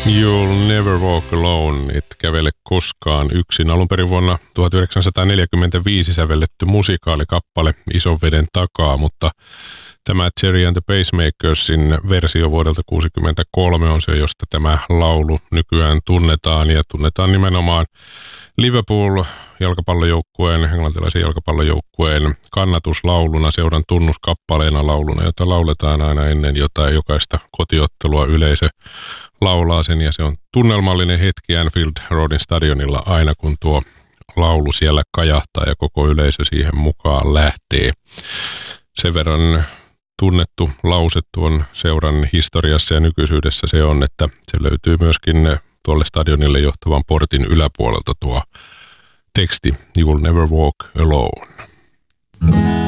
You'll Never Walk Alone, et kävele koskaan yksin. Alun perin vuonna 1945 sävelletty musikaalikappale Ison veden takaa, mutta tämä Gerry and the Pacemakersin versio vuodelta 1963 on se, josta tämä laulu nykyään tunnetaan, ja tunnetaan nimenomaan Liverpool-jalkapallojoukkueen, englantilaisen jalkapallojoukkueen kannatuslauluna, seuran tunnuskappaleena lauluna, jota lauletaan aina ennen jokaista kotiottelua. Yleisö laulaa sen, ja se on tunnelmallinen hetki Anfield Roadin stadionilla aina, kun tuo laulu siellä kajahtaa ja koko yleisö siihen mukaan lähtee. Sen verran tunnettu lause tuon seuran historiassa ja nykyisyydessä se on, että se löytyy myöskin tuolle stadionille johtavan portin yläpuolelta tuo teksti You'll Never Walk Alone.